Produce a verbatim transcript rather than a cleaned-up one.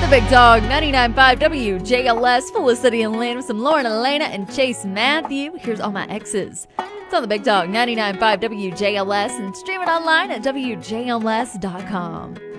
Big Dog ninety-nine point five W J L S, Felicity and Lynn with some Lauren, Elena, and Chase Matthew. Here's All My Exes. It's on the Big Dog ninety-nine point five W J L S and stream it online at W J L S dot com.